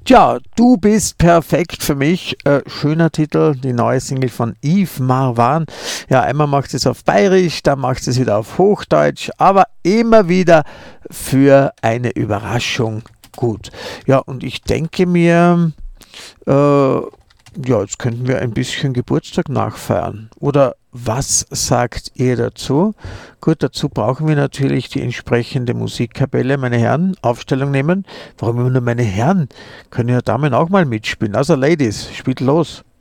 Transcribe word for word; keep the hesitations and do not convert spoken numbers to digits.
Tja, du bist perfekt für mich. Äh, schöner Titel, die neue Single von Yves Marwan. Ja, einmal macht es auf Bayerisch, dann macht es wieder auf Hochdeutsch, aber immer wieder für eine Überraschung gut. Ja, und ich denke mir, äh, ja, jetzt könnten wir ein bisschen Geburtstag nachfeiern. Oder was sagt ihr dazu? Gut, dazu brauchen wir natürlich die entsprechende Musikkapelle. Meine Herren, Aufstellung nehmen. Warum immer nur meine Herren? Können ja Damen auch mal mitspielen. Also Ladies, spielt los.